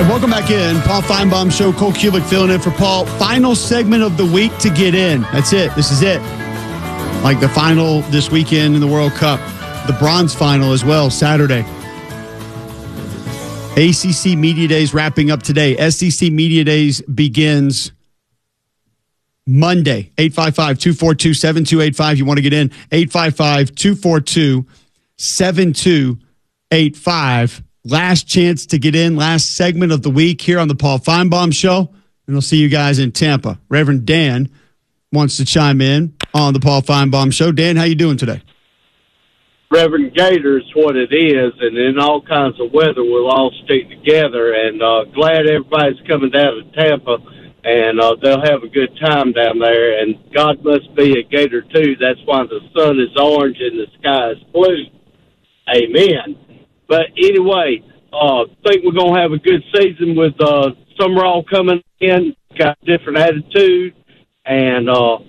right, welcome back in. Paul Feinbaum Show, Cole Kulik filling in for Paul. Final segment of the week to get in. That's it. This is it. Like the final this weekend in the World Cup. The bronze final as well, Saturday. ACC Media Days wrapping up today. SEC Media Days begins Monday. 855-242-7285. You want to get in? 855-242-7285. Last chance to get in, last segment of the week here on the Paul Feinbaum Show. And we'll see you guys in Tampa. Reverend Dan wants to chime in on the Paul Feinbaum Show. Dan, how you doing today? Reverend Gator is what it is, and in all kinds of weather, we'll all stick together. And glad everybody's coming down to Tampa, and they'll have a good time down there. And God must be a Gator, too. That's why the sun is orange and the sky is blue. Amen. But anyway, think we're going to have a good season with Summerall coming in, got a different attitude. And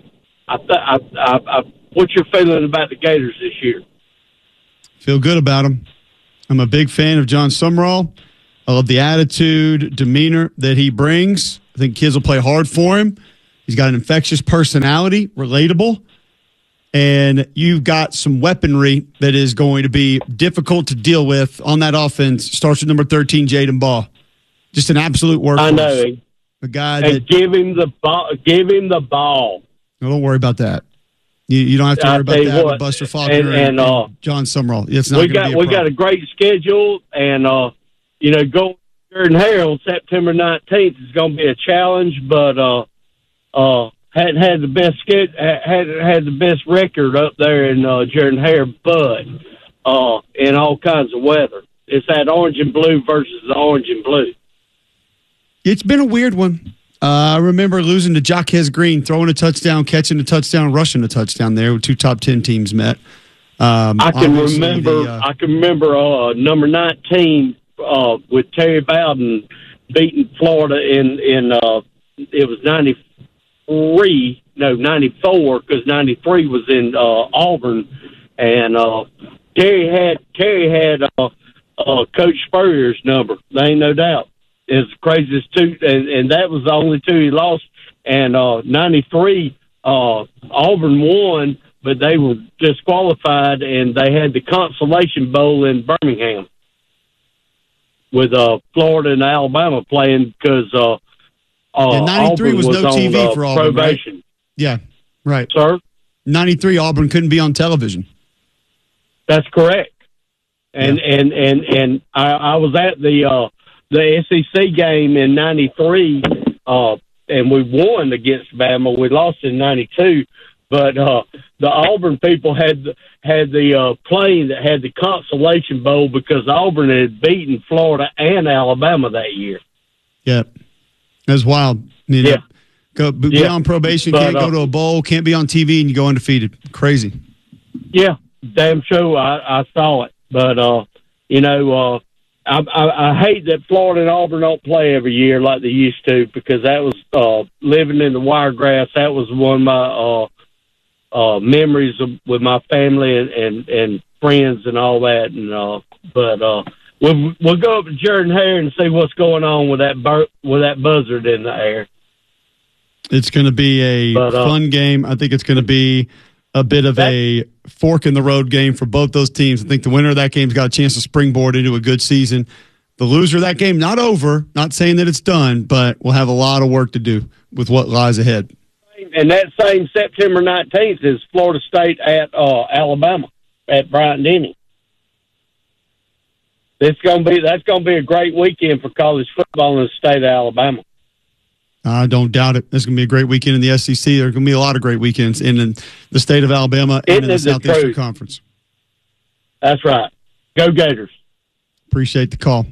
what's your feeling about the Gators this year? Feel good about them. I'm a big fan of John Summerall. I love the attitude, demeanor that he brings. I think kids will play hard for him. He's got an infectious personality, relatable. And you've got some weaponry that is going to be difficult to deal with on that offense. Starts with number 13, Jaden Ball. Just an absolute workhorse. I know. A guy and that give him the ball. Give him the ball. No, don't worry about that. You don't have to worry about that with Buster Faulkner and John Summerall. It's not we got a great schedule, and going to Jordan Hare on September 19th is going to be a challenge, but hadn't had the best had the best record up there in Jordan Hare, but in all kinds of weather. It's that orange and blue versus the orange and blue. It's been a weird one. I remember losing to Jaquez Green, throwing a touchdown, catching a touchdown, rushing a touchdown there when two top 10 teams met. I can remember number 19 with Terry Bowden beating Florida in it was 94, because 93 was in Auburn, and Terry had Coach Spurrier's number. There ain't no doubt. It's the craziest two, and that was the only two he lost. And 93, Auburn won, but they were disqualified, and they had the Consolation Bowl in Birmingham with Florida and Alabama playing because 93 was no TV for Auburn, probation. Right? Yeah, right. Sir? 93, Auburn couldn't be on television. That's correct. And I was at the SEC game in 93, and we won against Bama. We lost in 92, but the Auburn people had the plane that had the Consolation Bowl because Auburn had beaten Florida and Alabama that year. Yeah, that's wild. Be on probation, can't go to a bowl, can't be on TV, and you go undefeated. Crazy. Yeah, damn sure I saw it, but I hate that Florida and Auburn don't play every year like they used to, because that was living in the Wiregrass. That was one of my memories with my family and friends and all that. And but we'll go up to Jordan Hare and see what's going on with that buzzard in the air. It's going to be a fun game. I think it's going to be a bit of a fork in the road game for both those teams. I think the winner of that game's got a chance to springboard into a good season. The loser of that game, not over, not saying that it's done, but we'll have a lot of work to do with what lies ahead. And that same September 19th is Florida State at Alabama at Bryant-Denny. That's going to be a great weekend for college football in the state of Alabama. I don't doubt it. It's going to be a great weekend in the SEC. There are going to be a lot of great weekends in the state of Alabama and in the Southeastern Conference. That's right. Go Gators. Appreciate the call.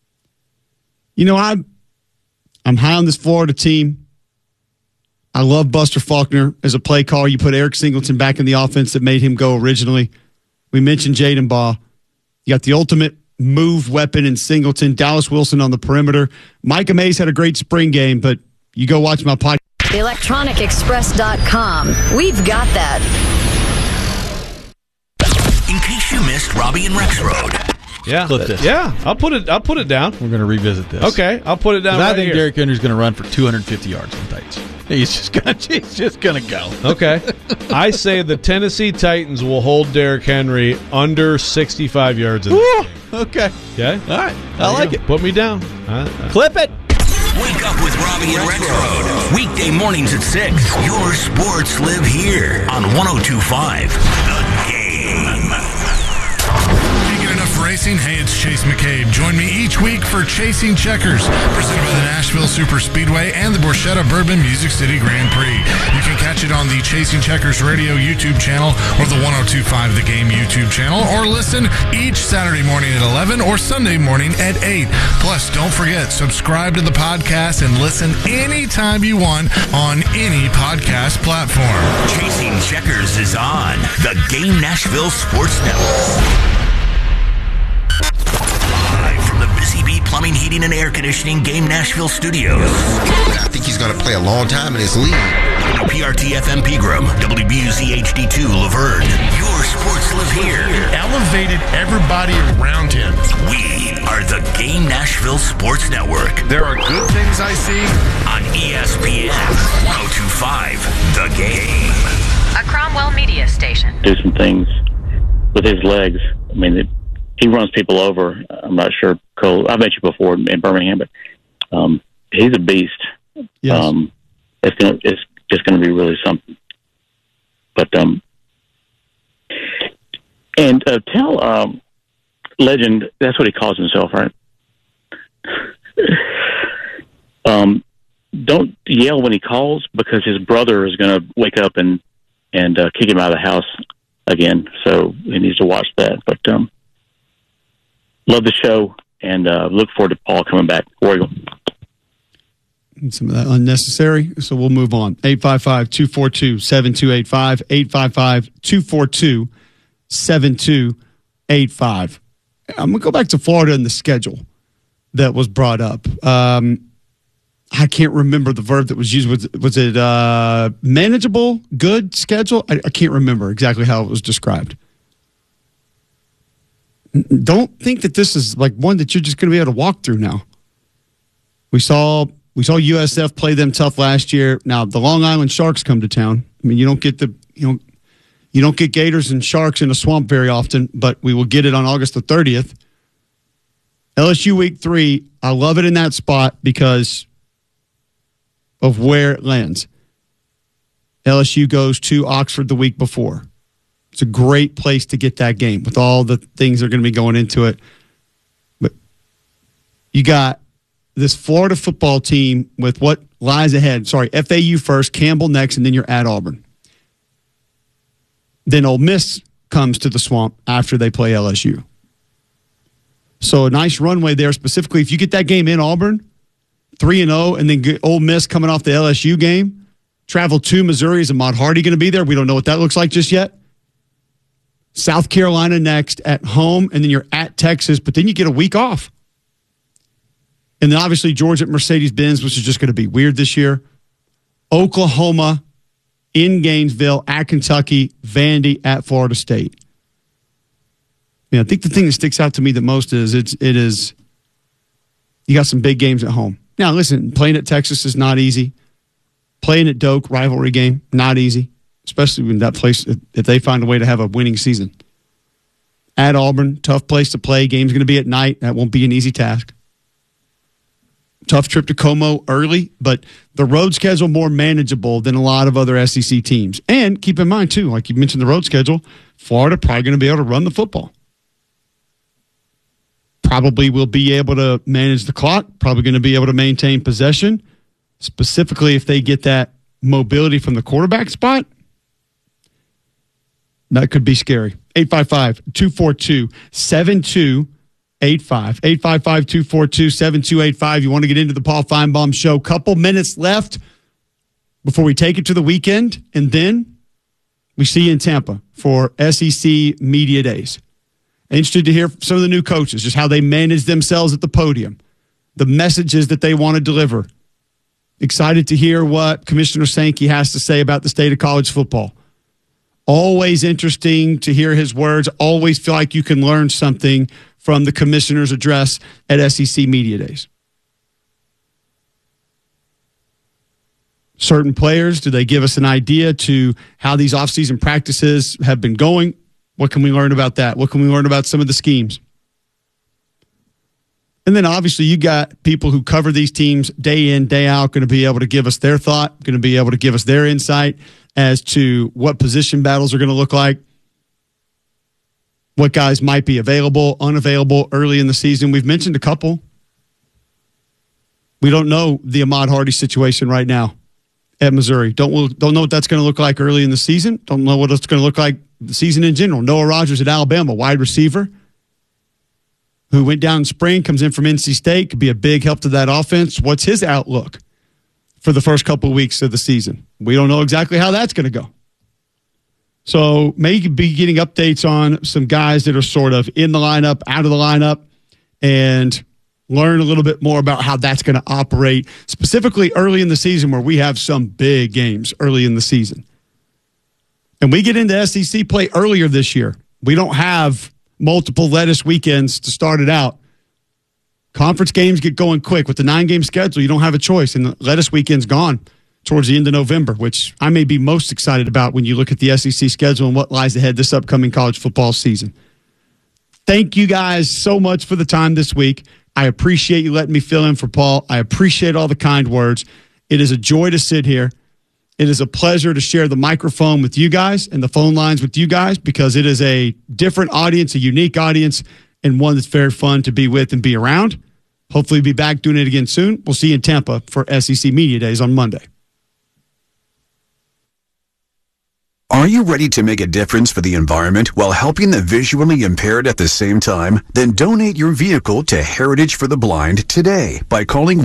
I'm high on this Florida team. I love Buster Faulkner as a play caller. You put Eric Singleton back in the offense that made him go originally. We mentioned Jaden Baugh. You got the ultimate move weapon in Singleton. Dallas Wilson on the perimeter. Micah Mays had a great spring game, but you go watch my podcast. ElectronicExpress.com. We've got that. In case you missed Robbie and Rex Road, Yeah. Clip this. Yeah. I'll put it down. We're going to revisit this. Okay. I'll put it down. I Right think here. Derrick Henry's going to run for 250 yards on Titans. He's just going to go. Okay. I say the Tennessee Titans will hold Derrick Henry under 65 yards in this game. Okay. Okay? All right. I like it. Put me down. Clip it. Wake up with Robbie and Rexroad. Weekday mornings at 6. Your sports live here on 102.5 The Game. Can't get enough racing? Hey, it's Chase McCabe. Join me each week for Chasing Checkers, presented by the Nashville Super Speedway and the Borchetta Bourbon Music City Grand Prix. You can catch it on the Chasing Checkers Radio YouTube channel or the 102.5 The Game YouTube channel, or listen each Saturday morning at 11 or Sunday morning at 8. Plus, don't forget, subscribe to the podcast and listen anytime you want on any podcast platform. Chasing Checkers is on the Game Nashville Sports Network. Live from the Busy Bee Plumbing, Heating, and Air Conditioning Game Nashville Studios. I think he's going to play a long time in this league. WPRT FM Pegram, WBUZ HD2 Laverne. Your sports live here. Elevated everybody around him. We are the Game Nashville Sports Network There are good things I see. on ESPN 102.5 The Game. A Cromwell media station. Do some things with his legs. I mean, he runs people over. I'm not sure, Cole. I met you before in Birmingham, but he's a beast. Yes. It's just gonna be really something. But tell Legend, that's what he calls himself, right? Don't yell when he calls, because his brother is going to wake up and kick him out of the house again. So he needs to watch that. But love the show, and look forward to Paul coming back. Oregon. Some of that unnecessary, so we'll move on. 855-242-7285, 855-242-7285. I'm going to go back to Florida and the schedule that was brought up. I can't remember the verb that was used. Was it manageable, good schedule? I can't remember exactly how it was described. Don't think that this is like one that you're just going to be able to walk through now. We saw USF play them tough last year. Now the Long Island Sharks come to town. I mean, you don't get Gators and Sharks in a swamp very often, but we will get it on August the 30th. LSU week 3, I love it in that spot because of where it lands. LSU goes to Oxford the week before. It's a great place to get that game with all the things that are going to be going into it. But you got this Florida football team with what lies ahead. Sorry, FAU first, Campbell next, and then you're at Auburn. Then Ole Miss comes to the swamp after they play LSU. So a nice runway there, specifically if you get that game in Auburn, 3-0, and then get Ole Miss coming off the LSU game, travel to Missouri. Is Ahmad Hardy going to be there? We don't know what that looks like just yet. South Carolina next at home, and then you're at Texas, but then you get a week off. And then obviously Georgia at Mercedes-Benz, which is just going to be weird this year. Oklahoma in Gainesville, at Kentucky, Vandy at Florida State. I think the thing that sticks out to me the most is it is you got some big games at home. Now, listen, playing at Texas is not easy. Playing at Doak, rivalry game, not easy, especially when that place, if they find a way to have a winning season. At Auburn, tough place to play. Game's going to be at night. That won't be an easy task. Tough trip to Como early, but the road schedule more manageable than a lot of other SEC teams. And keep in mind, too, like you mentioned the road schedule, Florida probably going to be able to run the football. Probably will be able to manage the clock, probably going to be able to maintain possession, specifically if they get that mobility from the quarterback spot. That could be scary. 855-242-7285. 855-242-7285. You want to get into the Paul Feinbaum Show. Couple minutes left before we take it to the weekend, and then we see you in Tampa for SEC Media Days. Interested to hear some of the new coaches, just how they manage themselves at the podium, the messages that they want to deliver. Excited to hear what Commissioner Sankey has to say about the state of college football. Always interesting to hear his words. Always feel like you can learn something from the commissioner's address at SEC Media Days? Certain players, do they give us an idea to how these offseason practices have been going? What can we learn about that? What can we learn about some of the schemes? And then obviously you got people who cover these teams day in, day out, going to be able to give us their thought, going to be able to give us their insight as to what position battles are going to look like, what guys might be available, unavailable early in the season. We've mentioned a couple. We don't know the Ahmad Hardy situation right now at Missouri. Don't know what that's going to look like early in the season. Don't know what it's going to look like the season in general. Noah Rogers at Alabama, wide receiver, who went down in spring, comes in from NC State, could be a big help to that offense. What's his outlook for the first couple of weeks of the season? We don't know exactly how that's going to go. So maybe be getting updates on some guys that are sort of in the lineup, out of the lineup, and learn a little bit more about how that's going to operate, specifically early in the season where we have some big games early in the season. And we get into SEC play earlier this year. We don't have multiple lettuce weekends to start it out. Conference games get going quick. With the 9-game schedule, you don't have a choice, and the lettuce weekend's gone towards the end of November, which I may be most excited about when you look at the SEC schedule and what lies ahead this upcoming college football season. Thank you guys so much for the time this week. I appreciate you letting me fill in for Paul. I appreciate all the kind words. It is a joy to sit here. It is a pleasure to share the microphone with you guys and the phone lines with you guys, because it is a different audience, a unique audience, and one that's very fun to be with and be around. Hopefully we'll be back doing it again soon. We'll see you in Tampa for SEC Media Days on Monday. Are you ready to make a difference for the environment while helping the visually impaired at the same time? Then donate your vehicle to Heritage for the Blind today by calling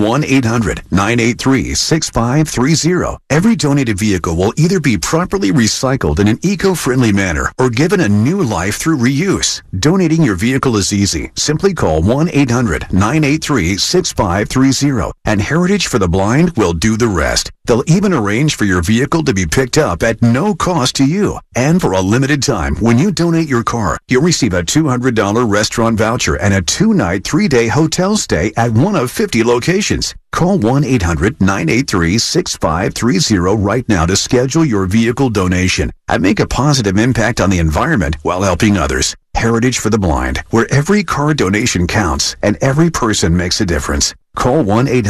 1-800-983-6530. Every donated vehicle will either be properly recycled in an eco-friendly manner or given a new life through reuse. Donating your vehicle is easy. Simply call 1-800-983-6530 and Heritage for the Blind will do the rest. They'll even arrange for your vehicle to be picked up at no cost to you. And for a limited time, when you donate your car, you'll receive a $200 restaurant voucher and a 2-night, 3-day hotel stay at one of 50 locations. Call 1-800-983-6530 right now to schedule your vehicle donation and make a positive impact on the environment while helping others. Heritage for the Blind, where every car donation counts and every person makes a difference. Call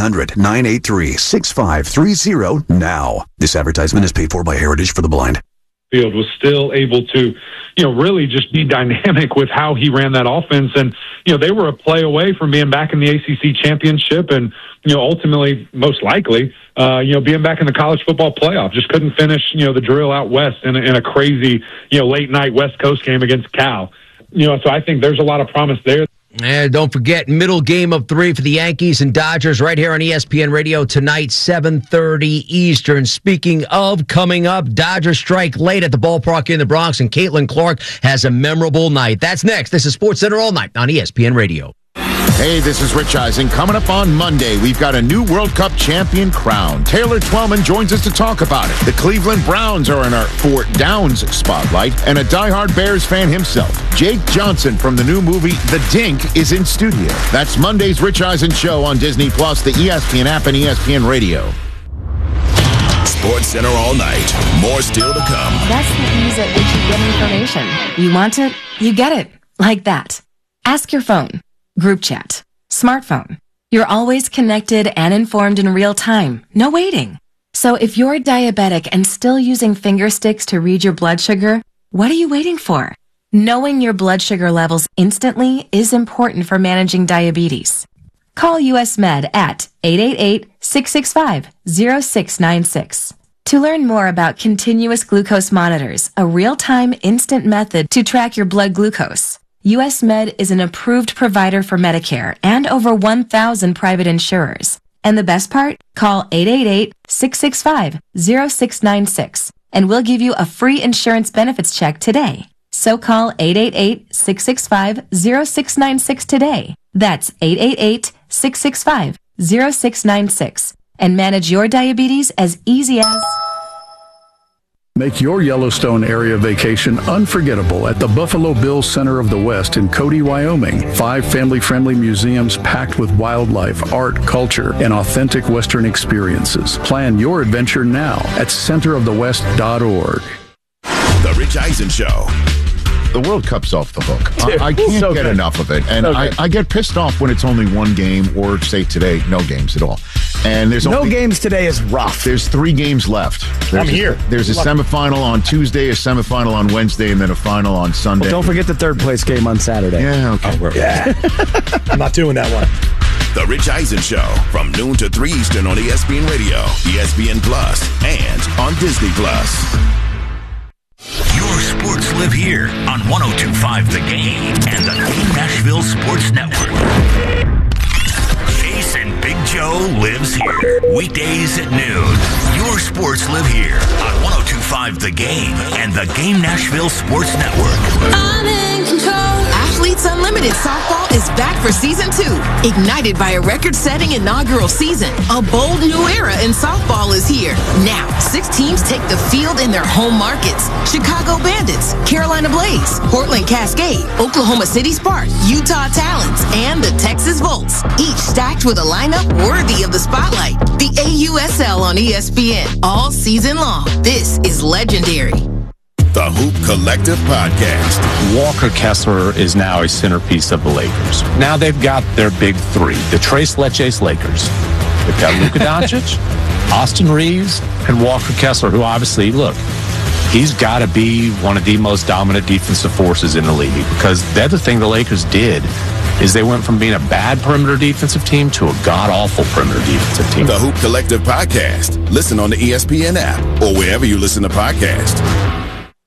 1-800-983-6530 now. This advertisement is paid for by Heritage for the Blind. Field was still able to, really just be dynamic with how he ran that offense. And, they were a play away from being back in the ACC championship and, ultimately, most likely, being back in the college football playoff. Just couldn't finish, the drill out west in a crazy, late night West Coast game against Cal. So I think there's a lot of promise there. And don't forget, middle game of 3 for the Yankees and Dodgers right here on ESPN Radio tonight, 7:30 Eastern. Speaking of coming up, Dodgers strike late at the ballpark in the Bronx, and Caitlin Clark has a memorable night. That's next. This is SportsCenter All Night on ESPN Radio. Hey, this is Rich Eisen. Coming up on Monday, we've got a new World Cup champion crowned. Taylor Twellman joins us to talk about it. The Cleveland Browns are in our Fort Downs spotlight, and a diehard Bears fan himself, Jake Johnson from the new movie The Dink, is in studio. That's Monday's Rich Eisen Show on Disney+, the ESPN app, and ESPN Radio. SportsCenter All Night. More still to come. That's the ease at which you get information. You want it, you get it. Like that. Ask your phone. Group chat. Smartphone. You're always connected and informed in real time. No waiting. So if you're diabetic and still using finger sticks to read your blood sugar, what are you waiting for? Knowing your blood sugar levels instantly is important for managing diabetes. Call US Med at 888-665-0696. To learn more about continuous glucose monitors, a real-time instant method to track your blood glucose. US Med is an approved provider for Medicare and over 1,000 private insurers. And the best part? Call 888-665-0696 and we'll give you a free insurance benefits check today. So call 888-665-0696 today. That's 888-665-0696 and manage your diabetes as easy as... Make your Yellowstone area vacation unforgettable at the Buffalo Bills Center of the West in Cody, Wyoming. 5 family-friendly museums packed with wildlife, art, culture, and authentic Western experiences. Plan your adventure now at centerofthewest.org. The Rich Eisen Show. The World Cup's off the hook. I can't get enough of it. And I get pissed off when it's only one game, or say today, no games at all. And there's no games today is rough. There's 3 games left. I'm here. There's a semifinal on Tuesday, a semifinal on Wednesday, and then a final on Sunday. Well, don't forget the third place game on Saturday. Yeah, okay. I'm not doing that one. The Rich Eisen Show from noon to 3 Eastern on ESPN Radio, ESPN Plus, and on Disney Plus. Your sports live here on 102.5 The Game and the Game Nashville Sports Network. Jason Big Joe lives here. Weekdays at noon. Your sports live here on 102.5 The Game and the Game Nashville Sports Network. I'm in control. Athletes Unlimited Softball is back for Season 2. Ignited by a record-setting inaugural season, a bold new era in softball is here. Now, 6 teams take the field in their home markets. Chicago Bandits, Carolina Blaze, Portland Cascade, Oklahoma City Spark, Utah Talons, and the Texas Volts. Each stacked with a lineup worthy of the spotlight. The AUSL on ESPN all season long. This is legendary. The Hoop Collective Podcast. Walker Kessler is now a centerpiece of the Lakers. Now they've got their big 3, the Tres Leches Lakers. They've got Luka Doncic, Austin Reeves, and Walker Kessler, who obviously, look, he's got to be one of the most dominant defensive forces in the league, because the other thing the Lakers did is they went from being a bad perimeter defensive team to a god-awful perimeter defensive team. The Hoop Collective Podcast. Listen on the ESPN app or wherever you listen to podcasts.